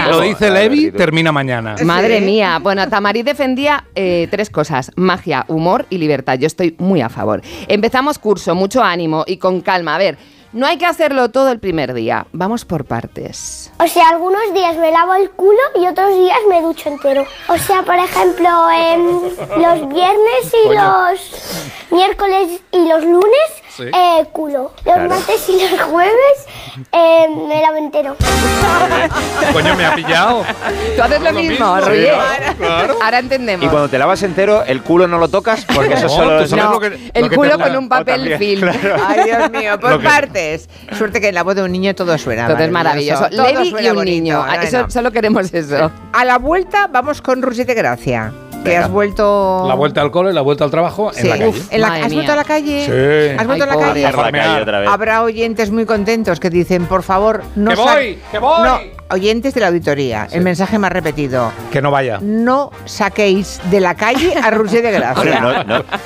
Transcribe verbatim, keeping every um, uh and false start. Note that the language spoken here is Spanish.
mía. Lo dice Levi, termina mañana. Madre Sí. mía. Bueno, Tamarí defendía eh, tres cosas: magia, humor y libertad. Yo estoy muy a favor. Empezamos curso, mucho ánimo y con calma. A ver, no hay que hacerlo todo el primer día. Vamos por partes. O sea, algunos días me lavo el culo y otros días me ducho entero. O sea, por ejemplo, em, los viernes y Coño. los miércoles y los lunes, Sí. eh, culo. Los Claro. martes y los jueves eh, me lavo entero. Coño, me ha pillado. Tú haces lo Lo mismo, mismo, Roger. claro, claro. Ahora entendemos. Y cuando te lavas entero, el culo no lo tocas porque eso No, solo tú es... sabes No, lo que- lo el que te culo jura. con un papel también, film. claro. Ay, Dios mío, Lo por que- partes. Suerte que en la voz de un niño todo suena. Todo es maravilloso. Todo Levi y suena un bonito. niño. Bueno, Eso, solo queremos eso. a la vuelta vamos con Roger de Gracia. Que Venga. has vuelto... La vuelta al cole, la vuelta al trabajo Sí. en la calle. Uf, en la- Madre ¿Has mía. vuelto a la calle? Sí. ¿Has vuelto Ay, a la pobre. calle? Por la calle otra vez. Habrá oyentes muy contentos que dicen, por favor, no ¡Que sa- voy! ¡Que voy! No, oyentes de la auditoría. El mensaje más repetido. Que no vaya. No saquéis de la calle a Roger de Gracia. Hombre, no, no,